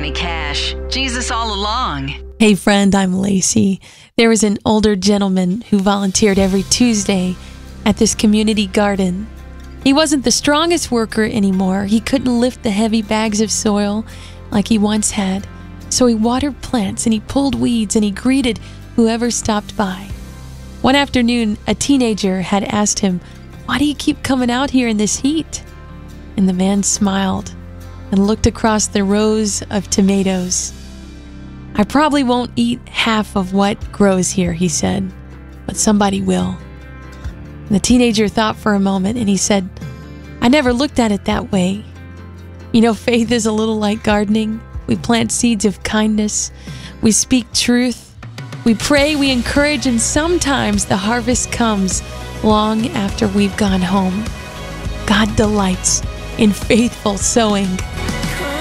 Granny Cash. Jesus all along. Hey friend, I'm Lacey. There was an older gentleman who volunteered every Tuesday at this community garden. He wasn't the strongest worker anymore. He couldn't lift the heavy bags of soil like he once had. So he watered plants and he pulled weeds and he greeted whoever stopped by. One afternoon, a teenager had asked him, "Why do you keep coming out here in this heat?" And the man smiled and looked across the rows of tomatoes. "I probably won't eat half of what grows here," he said, "but somebody will." And the teenager thought for a moment and he said, "I never looked at it that way. You know, faith is a little like gardening. We plant seeds of kindness. We speak truth. We pray, we encourage, and sometimes the harvest comes long after we've gone home. God delights in faithful sowing."